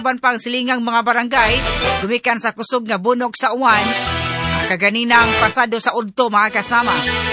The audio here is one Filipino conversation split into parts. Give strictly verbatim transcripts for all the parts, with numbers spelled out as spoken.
Ban pang silingang mga barangay, gumikan sa kusog nga bunok sa uwan, kaganinang pasado sa udto mga kasama.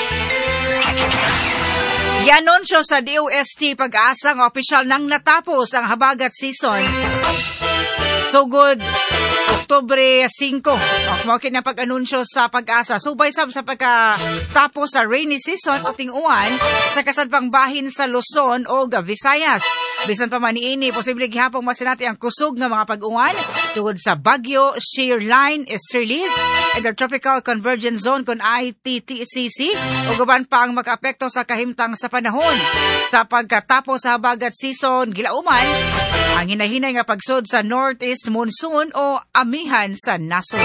Yanunsyo sa D O S T Pag-asa nga opisyal nang natapos ang habagat season. Sugod Oktubre singko. Mawakit na pag-anunsyo sa Pag-asa. Subay sab sa pagkatapos sa rainy season o ting-uwan sa kasadpang bahin sa Luzon o Visayas. Bisan pa man niini, posible gihapong masinati ang kusog ng mga pag-uwan tungod sa bagyo, shear line, easterlies, intertropical convergence zone kung I T T C C o guban pa ang makaapekto sa kahimtang sa panahon. Sa pagkatapos sa habagat season, gilauman, ang hinahinay nga pagsud sa northeast monsoon o amihan sa nasod.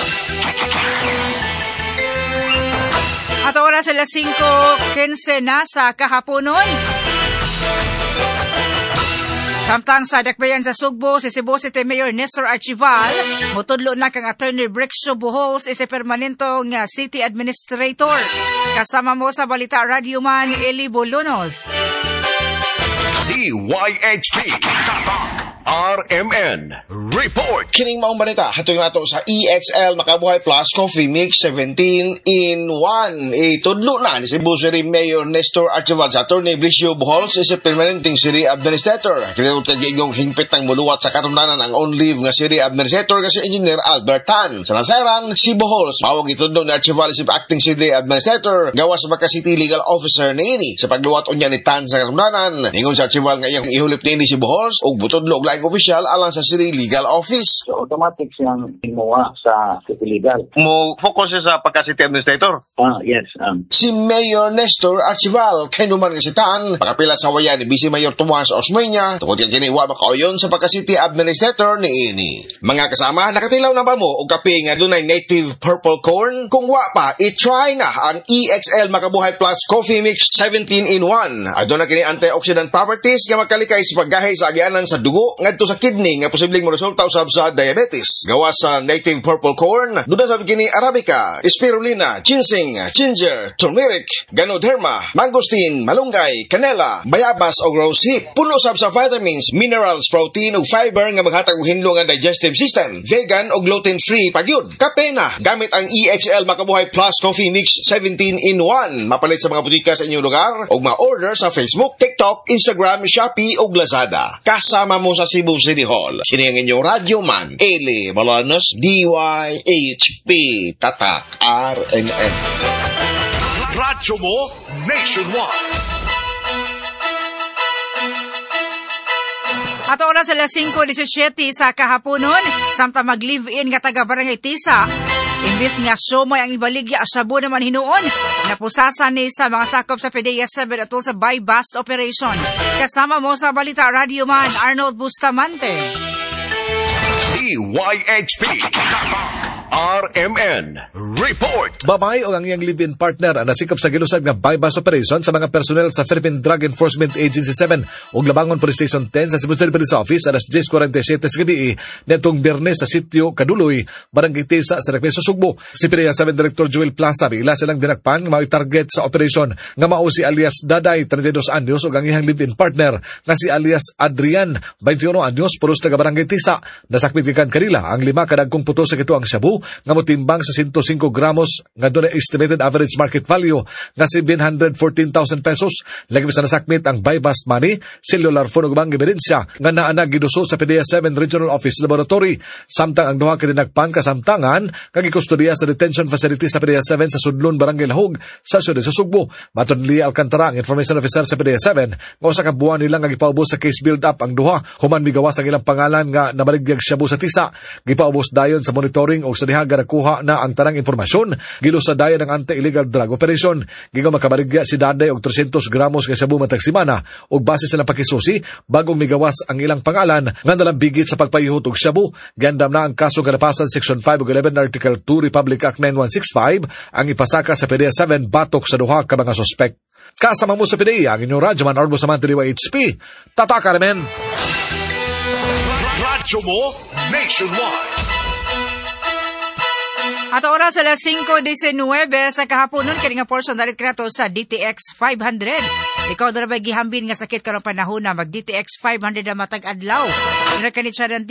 At oras sa singko kinse na sa kahaponon. Samtang sa dakbayan sa Sugbo, si Cebu City Mayor Nestor Archival, mutudlo na kang Attorney Brixio Buhols, isa permanentong city administrator. Kasama mo sa Balita Radio Man, Eli Bolonos. D Y H P R M N Report. Kining maong balita hatong nato sa E X L Makabuhay Plus Coffee Mix seventeen in one. Itudlo na ni Cebu City Mayor Nestor Archival sa Attorney Bricio Buhols sa permanenteng city administrator. Kinatod kagigong hingpit ng muluwat sa katundanan ang on-leave nga city administrator kasi Engineer Albert Tan. Sa nasaran, si Buhols mawag itudlo ni Archival si acting city administrator gawas sa City Legal Officer ni ini. Sa pagluwat unya ni Tan sa katundanan, ningon sa Archival nga iyang ihulip ni ini si Buhols og butudlo og laing opisyal alang sa City Legal Office. So, automatic siyang imuha sa City Legal. Mo focus siya sa pagka-city administrator? Ah, yes. Um. Si Mayor Nestor Archival, kay numan nga si Tan, pakapila sa wayan ni Vice Mayor Tomas Osmeña, tungkol yan kiniwa makauyon sa pagka-city administrator ni ini. Mga kasama, nakatilaw na ba mo o kape nga dunay native purple corn? Kung wa pa, i-try na ang E X L Makabuhay Plus Coffee Mix seventeen in one. Aduna kini antioxidant properties nga makalikay sa paggahay sa agianan sa dugo ngadto sa kidney nga posibleng moresulta usab sa diabetes. Gawas sa native purple corn, duda sa kini arabica, spirulina, ginseng, ginger, turmeric, ganoderma, mangosteen, malunggay, canela, bayabas o rose hip. Puno sab sa vitamins, minerals, protein ug fiber nga maghatag og hinlo nga digestive system. Vegan o gluten-free pagyud. Kape na gamit ang E X L Makabuhay Plus Coffee Mix seventeen in one. Mapalit sa mga butika sa inyong lugar o ma-order sa Facebook, TikTok, Instagram, Shopee o Lazada. Kasama mo sa Cebu City Hall. Sini ang inyong Radio Man, Eli Bolonos, D Y H P, Tatak, R M N. Radyo mo nationwide. At oras sa singko disisiete sa kahaponon, samtang mag-live-in nga taga-barangay Tisa, imbis nga sumay ang ibaligya Shabu naman hinuon, napusasan ni sa mga sakop sa P D E A seven atol sa buy-bust operation. Kasama mo sa Balita Radio Man, Arnold Bustamante. D Y H P R M N Report. Babay o ang iyang live-in partner ang nasikop sa gilusad nga buy-bust operation sa mga personnel sa Philippine Drug Enforcement Agency seven ug Labangon Police Station ten sa Cebu City Police Office alas ten forty-seven sa gabi netong Biyernes sa sitio Kaduloy, Barangay Tisa sa Rekmeso, Sugbo. Si P D E A seven Director Joel Plaza ila silang dinakpan mao target sa operation nga mao si alias Daday thirty-two anyos ug ang iyang live-in partner nga si alias Adrian twenty-one anyos pulos taga Barangay Tisa. Nasakmit gikan kanila ang lima kadagkong puto sa kituang shabu nga motimbang sa one hundred five gramos nga doon estimated average market value nga seven hundred fourteen thousand pesos. Lagi sa nasakmit ang buy-bust money, cellular phone ug mga ebidensya nga naa na giduso sa P D E A seven Regional Office Laboratory. Samtang ang duha kini nagpan kasamtangan kag gikustodiya sa detention facility sa P D E A seven sa Sudlon, Barangay Lahog sa siyudad sa Sugbo. Matud ni Alcantara, ang information officer sa P D E A seven, nga usa ka buwan nila nga gipaubos sa case build up ang duha human migawas ang ilang pangalan nga nabaligyag Shabu sa Tisa. Gipaubos dayon sa monitoring o sa dihaga nakuha na ang tanang impormasyon gilusa dayon ng anti-illegal drug operation. Giga makabaligya si Daday og three hundred gramos nga shabu matag semana ug base sa pakisusi bagong migawas ang ilang pangalan nga nalambigit sa pagpayuhot og shabu. Gandam na ang kaso kalapasan Section five ug eleven Article two Republic Act nine one six five ang ipasaka sa P D E A seven batok sa duha ka mga suspect. Kasama mo sa P D E A ang inyong radyo man Arbo Samantha D Y H P. Tataka remen. Radyo mo nationwide. At oras sa singko nineteen sa kahaponon, kini nga portion dalit kinato sa D T X five hundred. Ikaw na ba gihambin nga sakit karong panahon na mag-D T X five hundred na matag adlaw. Ina kanit siya